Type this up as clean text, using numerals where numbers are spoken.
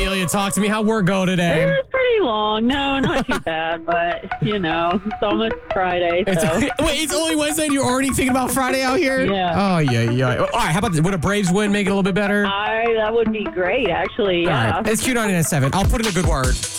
Amelia, talk to me. How work go today? It's pretty long. No, not too bad, but, it's almost Friday, so. Wait, it's only Wednesday and you're already thinking about Friday out here? Yeah. Oh, yeah. All right, how about this? Would a Braves win make it a little bit better? That would be great, actually, yeah. All right, it's Q99.7. I'll put in a good word.